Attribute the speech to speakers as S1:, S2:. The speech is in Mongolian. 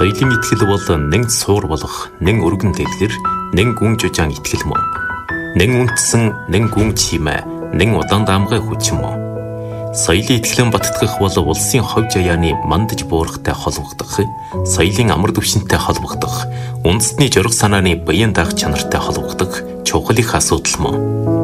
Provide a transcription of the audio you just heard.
S1: Соёлын итгэл бол нэг суур болох, нэг өргөн дэлгэр, нэг гүн жужаан итгэл мөн. Нэг үндэсэн, нэг гүн чимээ, нэг удаан даамгай хүч мөн. Соёлын итгэлэн баттгах бол улсын хов жаяаны мандаж буурахтай холбогдох, соёлын амар түвшинтэй холбогдох, үндэстний жорох санааны баян даах чанартай холбогдох чухал их асуудал мөн.